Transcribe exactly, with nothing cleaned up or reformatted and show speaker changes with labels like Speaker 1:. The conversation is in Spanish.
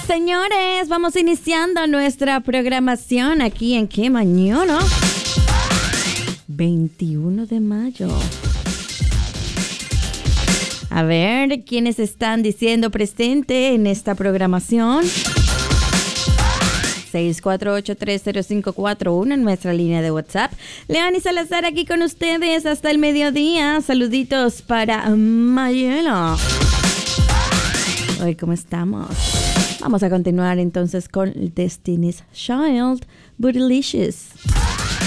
Speaker 1: Señores, vamos iniciando nuestra programación aquí en Qué Mañana. veintiuno de mayo. A ver, ¿quiénes están diciendo presente en esta programación? seis cuatro ocho, tres cero cinco cuatro uno en nuestra línea de WhatsApp. Leani Salazar aquí con ustedes hasta el mediodía. Saluditos para Mayela. Hoy, ¿cómo estamos? Vamos a continuar entonces con Destiny's Child, Bootylicious.